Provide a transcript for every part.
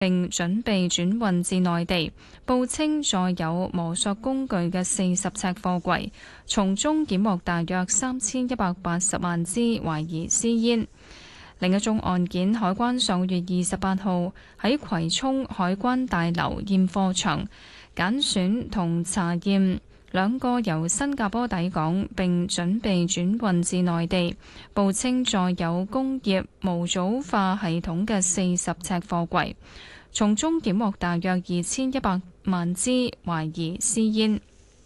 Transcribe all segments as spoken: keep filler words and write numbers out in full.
並準備轉運至內地，報稱載有磨削工具嘅四十尺貨櫃，從中檢獲大約三千一百八十萬支懷疑私煙。另一宗案件，海關上個月二十八號喺葵涌海關大樓驗貨場揀選同查驗兩個由新加坡抵港並準備轉運至內地，報稱載有工業模組化系統嘅四十尺貨櫃，從中檢獲大約二千一百萬支懷疑私煙。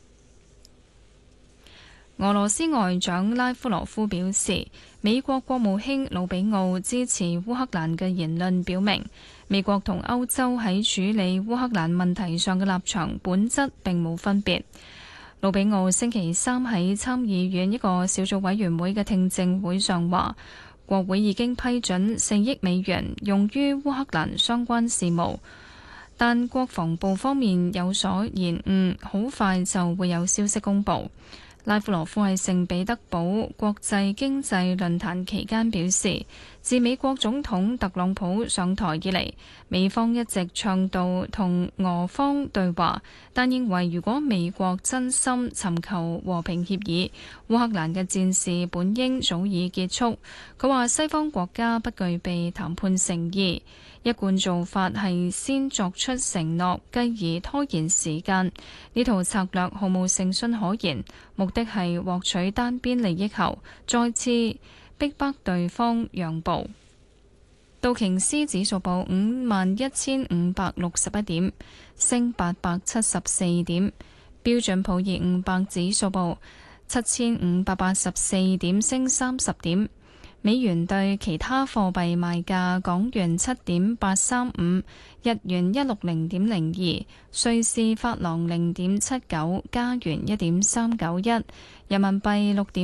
俄羅斯外長拉夫羅夫表示，美國國務卿魯比奧支持烏克蘭嘅言論表明，美國同歐洲喺處理烏克蘭問題上嘅立場本質並冇分別。魯比奧星期三喺參議院一個小組委員會嘅聽證會上話，國會已經批准四億美元用於烏克蘭相關事務，但國防部方面有所延誤，好快就會有消息公佈。拉夫羅夫喺聖彼得堡國際經濟論壇期間表示，自美國總統特朗普上台以嚟，美方一直倡導同俄方對話，但認為如果美國真心尋求和平協議，烏克蘭嘅戰事本應早已結束。佢話西方國家不具備談判誠意，一貫做法係先作出承諾，繼而拖延時間。呢套策略毫無誠信可言，目的係獲取單邊利益後，再次逼迫對方讓步。道瓊斯指數報五萬一千五百六十一點，升八百七十四點。標準普爾五百指數報七千五百八十四點，升三十點。美元對其他貨幣賣價：港元七點八三五，日元一六零點零二，瑞士法郎零點七九，加元一點三九一，人民幣六點